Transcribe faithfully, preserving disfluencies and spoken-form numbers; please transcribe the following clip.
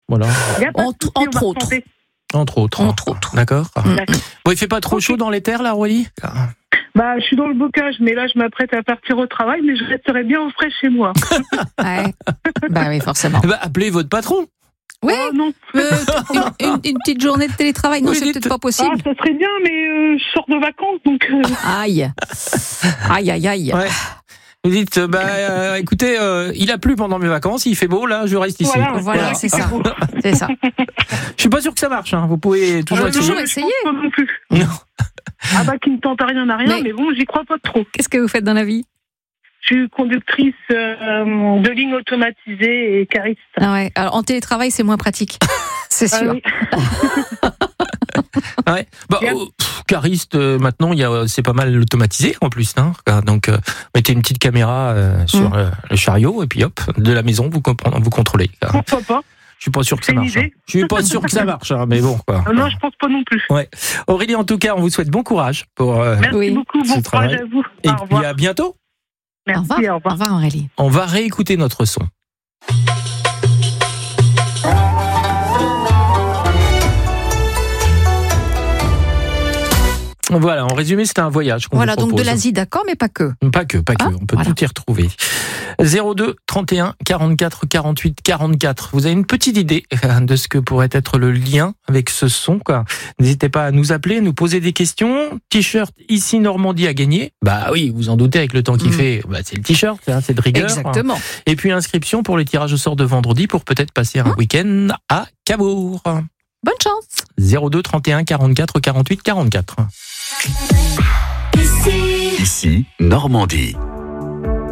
Voilà. Entre, entre autres. Santé. Entre autres. Entre autres. D'accord. Mmh. Bon, il fait pas trop Okay. chaud dans les terres, là, Aurélie ? Bah, je suis dans le bocage, mais là, je m'apprête à partir au travail, mais je resterai bien au frais chez moi. Ouais. Bah oui, forcément. Bah, appelez votre patron. Oui, Oh, non. euh, une, une, une petite journée de télétravail, non, Oui, c'est dites- peut-être pas possible. Ah, ça serait bien, mais euh, je sors de vacances, donc... euh, Aïe. Aïe, aïe, aïe. Ouais. Vous dites, euh, bah, euh, écoutez, euh, il a plu pendant mes vacances, il fait beau, là, je reste ici. Voilà, Voilà, c'est ça. C'est ça. Je suis pas sûr que ça marche, hein. Vous pouvez toujours On peut essayer. toujours je essayer. pense pas non plus. Non. Ah bah, qui ne tente rien n'a rien, Mais- mais, bon, j'y crois pas trop. Qu'est-ce que vous faites dans la vie? Je suis conductrice euh, de ligne automatisée et cariste. Ah ouais. Alors, en télétravail, c'est moins pratique. C'est Ah sûr. oui. Ouais. Bah, Bien. euh, pff, cariste, euh, maintenant, il y a, c'est pas mal automatisé en plus. Hein. Donc, euh, mettez une petite caméra euh, sur Mm. euh, le chariot et puis hop, de la maison, vous, comprenez, vous contrôlez. Pourquoi pas? Je suis pas sûr que C'est ça une marche. hein. idée. Je suis pas sûr que ça marche, hein, mais bon. Quoi. Ah non, je pense pas non plus. Aurélie, en tout cas, on vous souhaite bon courage pour. Euh, Merci Oui. beaucoup, Ce bon courage travail. à vous. et Au puis revoir. à bientôt. Merci, Au revoir. au Au revoir. revoir, Aurélie. On va réécouter notre son. Voilà, en résumé, c'était un voyage qu'on Voilà, vous donc de propose. l'Asie, d'accord, mais pas que. Pas que, pas que, Ah, on peut voilà. tout y retrouver. zéro deux trente et un quarante-quatre quarante-huit quarante-quatre. Vous avez une petite idée de ce que pourrait être le lien avec ce son, quoi. N'hésitez pas à nous appeler, nous poser des questions. T-shirt ici Normandie à gagner. Bah oui, vous en doutez avec le temps qu'il Mm. fait. Bah c'est le t-shirt, hein, c'est de rigueur. Exactement. Et puis inscription pour les tirages au sort de vendredi pour peut-être passer un Mm. week-end à Cabourg. Bonne chance. zéro deux trente et un quarante-quatre quarante-huit quarante-quatre. Ici, Normandie.